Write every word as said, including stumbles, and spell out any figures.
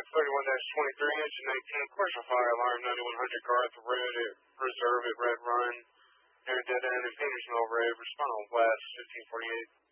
thirty-one twenty-three, engine nineteen, commercial fire alarm, ninety-one hundred Garth Road at Reserve at Red Run, near dead end in Peters Mill Road, respond west, fifteen forty-eight.